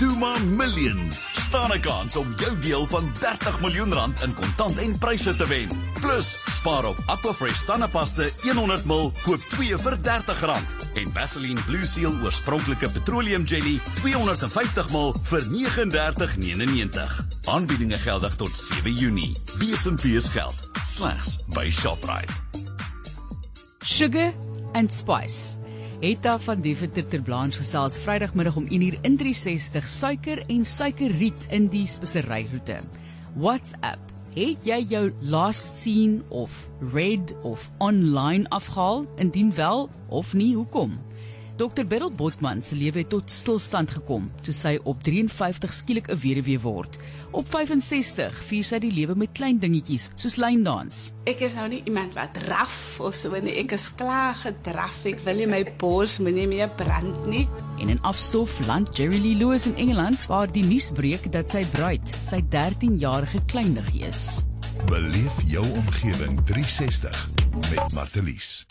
Tuma Millions. Staan 'n kans om jou deel van 30 miljoen rand in kontant en pryse te wen. Plus, spaar op Aquafresh tandepasta 100 ml, koop 2 vir R30. En Vaseline Blue Seal oorspronklike petroleum jelly 250 ml vir R39,99. Aanbiedinge geldig tot 7 Junie. BSMV's geld. Slegs by Shoprite. Sugar and Spice. Etta van Deventer ter Blanche gesels Vrydagmiddag om 1:00 in 360 suiker en suikerriet in die speseryroete. WhatsApp. Het jy jou last seen of read of online afgehaal? Indien wel of nie, hoekom? Dr. Beryl Botman se lewe het tot stilstand gekom toe sy op 53 skielik 'n weduwee word. Op 65 vier sy die lewe met klein dingetjies soos lyndans. Ek is nou nie iemand wat draf of so nie. Ek is klaar gedraf. Ek wil nie my bors moenie meer brand nie. En in afstof land Jerry Lee Lewis in Engeland waar die nuus breek dat sy bruid sy 13-jarige kleindiggie is. Beleef jou omgewing 360 met Martelies.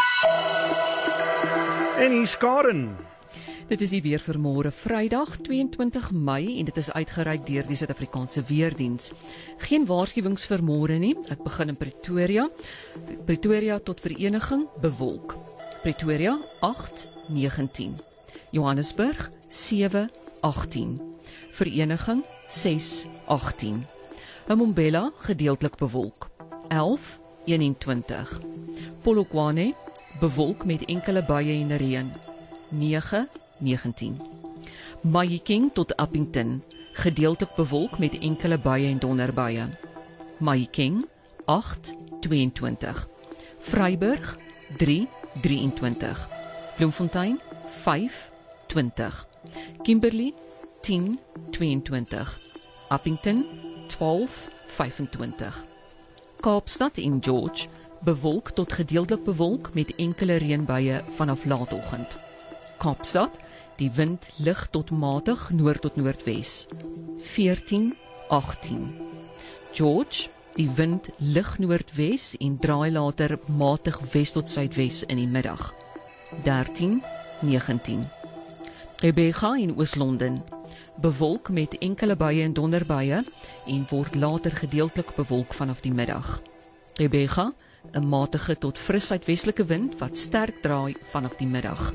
En hier's Karen. Dit is die weer vir môre Vrydag 22 Mei en dit is uitgereik deur die Suid-Afrikaanse Weerdiens. Geen waarskuwings vir môre nie. Ek begin in Pretoria. Pretoria tot vereniging bewolk. Pretoria 8:19. Johannesburg 7:18. Vereniging 6:18. Mbombela gedeeltelik bewolk 11:21. Polokwane bewolk met enkele buie en reën 9:19. Mahikeng tot Appington gedeeltelik bewolk met enkele buie en donderbuie. Mahikeng 8:22. Vryburg 3:23. Bloemfontein 5:20. Kimberley 10:22. Appington 12:25. Kaapstad en George bewolk tot gedeeltelik bewolk met enkele reënbuie vanaf laatoggend. Kaapstad, die wind lig tot matig noord tot noordwes 14:18. George, die wind lig noordwes en draai later matig wes tot suidwes in die middag 13:19. Rebecca in Oos-London bewolk met enkele buie en donderbuie en word later gedeeltelik bewolk vanaf die middag. Rebecca, 'n matige tot fris suidwestelike wind wat sterk draai vanaf die middag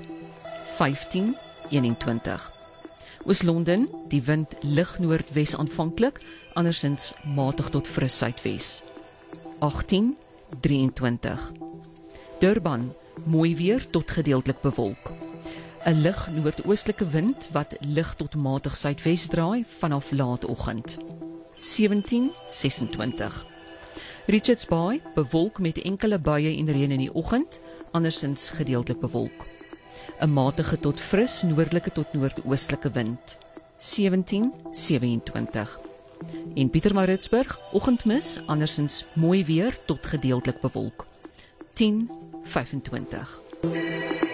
15:21. Oos-London, die wind lig noordwes aanvanklik, andersins matig tot fris suidwes 18:23. Durban, mooi weer tot gedeeltelik bewolk. 'n lig noordoostelike wind wat lig tot matig suidwes draai vanaf laatoggend 17:26. Richards Bay bewolk met enkele buie en reën in die oggend, andersins gedeeltelik bewolk. 'n matige tot fris noordelike tot noordoostelike wind 17:27. En Pietermaritzburg oggendmis, andersins mooi weer tot gedeeltelik bewolk 10:25.